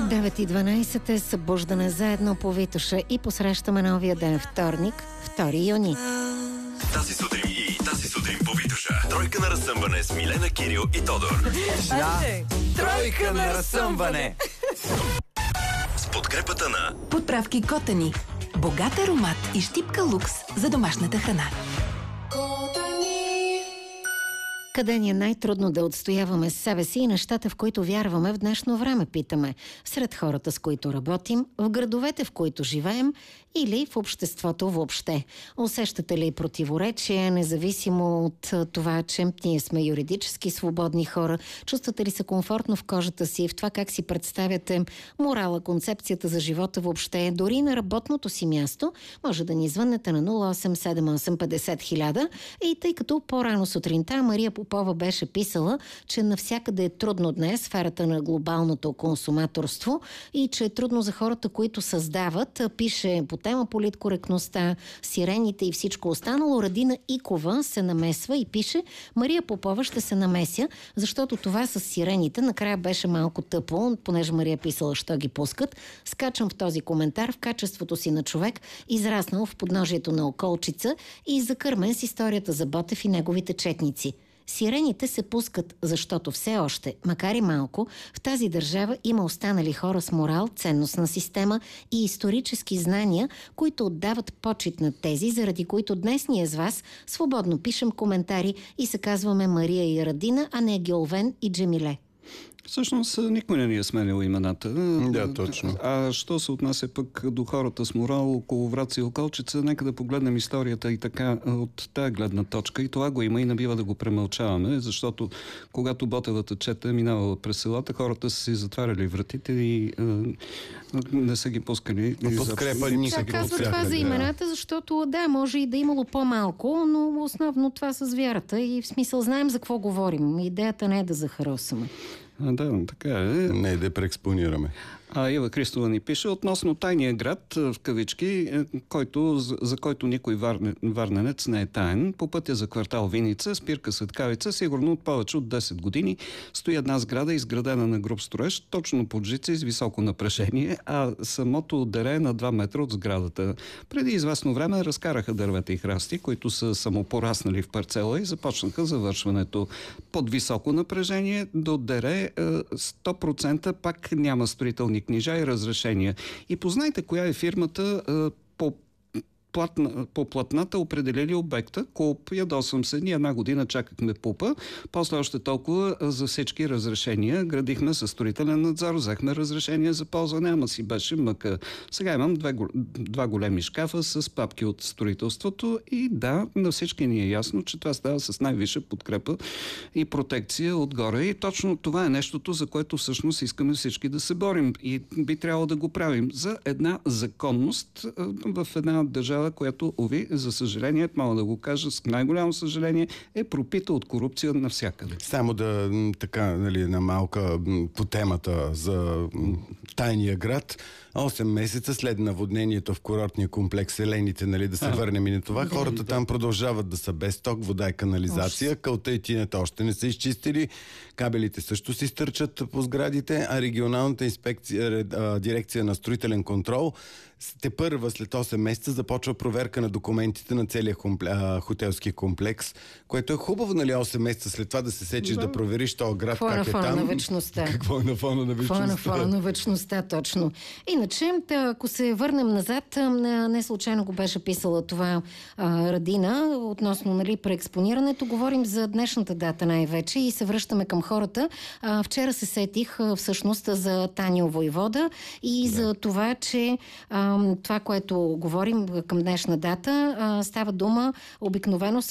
9:12 е събуждане заедно по Витоша и посрещаме новия ден вторник, 2 юни. Тази сутрин по Витоша. Тройка на разсъмване с Милена, Кирил и Тодор. Тройка на разсъмване! С подкрепата на Подправки Котани. Богат аромат и щипка лукс за домашната храна. Къде ни е най-трудно да отстояваме себе си и нещата, в които вярваме в днешно време, питаме. Сред хората, с които работим, в градовете, в които живеем или в обществото въобще. Усещате ли противоречие, независимо от това, че ние сме юридически свободни хора? Чувствате ли се комфортно в кожата си, в това как си представяте морала, концепцията за живота въобще, дори на работното си място? Може да ни звъннете на 0878 50 000. И тъй като по-рано сутринта Мария Попова беше писала, че навсякъде е трудно днес сферата на глобалното консуматорство и че е трудно за хората, които създават, пише по тема политкоректността, сирените и всичко останало, Радина Икова се намесва и пише: Мария Попова ще се намеся, защото това с сирените накрая беше малко тъпо, понеже Мария писала, що ги пускат. Скачам в този коментар в качеството си на човек, израснал в подножието на Околчица и закърмен с историята за Ботев и неговите четници. Сирените се пускат, защото все още, макар и малко, в тази държава има останали хора с морал, ценностна система и исторически знания, които отдават почит на тези, заради които днес ние с вас свободно пишем коментари и се казваме Мария и Радина, а не Геолвен и Джемиле. Всъщност никой не ни е сменил имената. Да, точно. А що се отнася пък до хората с морал около Враца и Околчица, нека да погледнем историята и така от тая гледна точка. И това го има и не бива да го премълчаваме, защото когато Ботевата чета е минавала през селата, хората са си затваряли вратите и не са ги пускали. Подкрепа ни са ги казва това за имената, защото да, може и да имало по-малко, но основно това с вярата и в смисъл знаем за какво говорим. Идеята не е да захаросаме. Да, така е. Не, да преекспонираме. А Ива Христова ни пише относно тайния град, в кавички, за който никой варненец не е таен. По пътя за квартал Виница, спирка Светкавица, сигурно от повече от 10 години, стои една сграда, изградена на груб строеж, точно под жица и с високо напрежение, а самото дере е на 2 метра от сградата. Преди известно време разкараха дървета и храсти, които са самопораснали в парцела и започнаха завършването. Под високо напрежение до дере 100% пак няма строителни книжа и разрешения. И познайте коя е фирмата по платната определили обекта. Куп, ядосвам се, ние 1 година чакахме ПУПа, после още толкова за всички разрешения. Градихме със строителен надзор, взехме разрешение за ползване, ама си беше мъка. Сега имам 2 големи шкафа с папки от строителството и да, на всички ни е ясно, че това става с най-висша подкрепа и протекция отгоре. И точно това е нещото, за което всъщност искаме всички да се борим. И би трябвало да го правим за една законност в една държава, която, уви, за съжаление, мога да го кажа с най-голямо съжаление, е пропита от корупция навсякъде. Само да, така, нали, една малка по темата за тайния град. 8 месеца след наводнението в курортния комплекс Елените, нали, да се върнем и на това, хората там продължават да са без ток, вода и канализация, кълта и тинята още не са изчистили, кабелите също си стърчат по сградите, а регионалната дирекция на строителен контрол тепърва след 8 месеца започва проверка на документите на целия хотелски комплекс, което е хубаво, нали, 8 месеца след това да се сечеш да провериш този град, как е там. Какво е на вечността? Какво е на фона на вечността? Какво е на фона на вечността, точно. Иначе, ако се върнем назад, не случайно го беше писала това Радина, относно, нали, преекспонирането. Говорим за днешната дата най-вече и се връщаме към хората. Вчера се сетих всъщност за Танио Войвода и за това, че това, което говорим към днешна дата, става дума обикновено